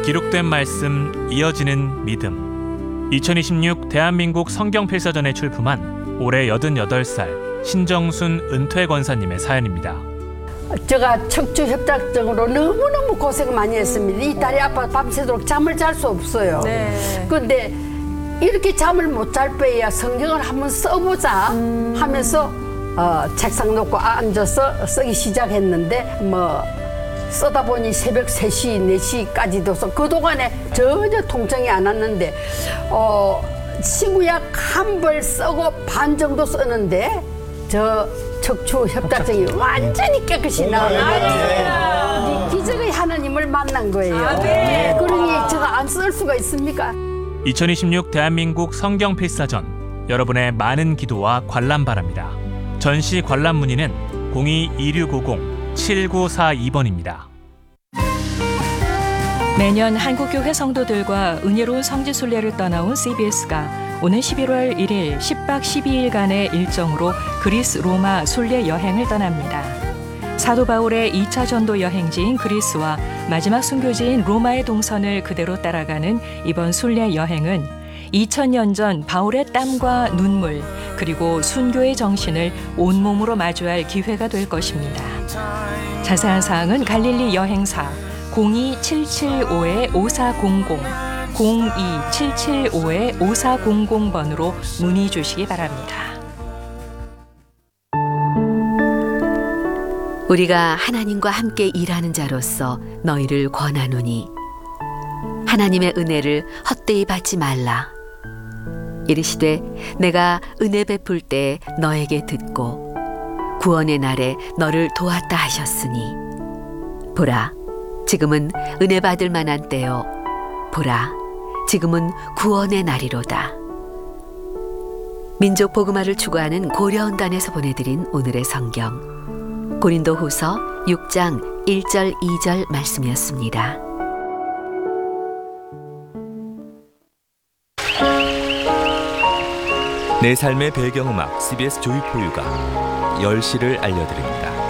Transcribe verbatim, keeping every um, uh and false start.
기록된 말씀, 이어지는 믿음. 이천이십육 대한민국 성경필사전에 출품한 올해 여든여덟 살 신정순 은퇴 권사님의 사연입니다. 제가 척추 협착증으로 너무너무 고생 많이 했습니다. 이 다리 아파 밤새도록 잠을 잘 수 없어요. 네. 근데 이렇게 잠을 못 잘 바에야 성경을 한번 써보자 음. 하면서 어, 책상 놓고 앉아서 쓰기 시작했는데 뭐 쓰다 보니 새벽 세 시, 네 시까지도 써. 그동안에 전혀 통증이 안 왔는데 어, 치구약 한 벌 쓰고 반 정도 쓰는데 저 척추 협착증이 완전히 깨끗이 나와요. 기적의 하나님을 만난 거예요. 아, 네. 그러니 제가 안 쓸 수가 있습니까? 이천이십육 대한민국 성경필사전, 여러분의 많은 기도와 관람 바랍니다. 전시 관람 문의는 공이 이육오공 칠구사이 번입니다. 매년 한국교회 성도들과 은혜로운 성지순례를 떠나온 씨비에스가 오는 십일월 일일 십 박 십이 일간의 일정으로 그리스 로마 순례 여행을 떠납니다. 사도 바울의 이 차 전도 여행지인 그리스와 마지막 순교지인 로마의 동선을 그대로 따라가는 이번 순례 여행은 이천 년 전 바울의 땀과 눈물 그리고 순교의 정신을 온몸으로 마주할 기회가 될 것입니다. 자세한 사항은 갈릴리 여행사 공이 칠칠오 오사공공 공이 칠칠오 오사공공 번으로 문의 주시기 바랍니다. 우리가 하나님과 함께 일하는 자로서 너희를 권하노니 하나님의 은혜를 헛되이 받지 말라. 이르시되 내가 은혜 베풀 때 너에게 듣고 구원의 날에 너를 도왔다 하셨으니 보라 지금은 은혜 받을 만한 때요 보라 지금은 구원의 날이로다. 민족 복음화를 추구하는 고려언단에서 보내드린 오늘의 성경 고린도후서 육 장 일 절 이 절 말씀이었습니다. 내 삶의 배경음악 씨비에스 조이포유가 열 시를 알려드립니다.